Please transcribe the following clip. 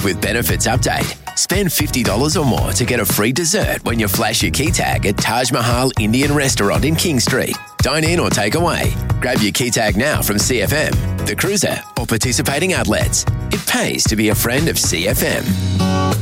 With Benefits Update, spend $50 or more to get a free dessert when you flash your key tag at Taj Mahal Indian Restaurant in King Street. Dine in or take away. Grab your key tag now from CFM, The Cruiser, or participating outlets. It pays to be a friend of CFM.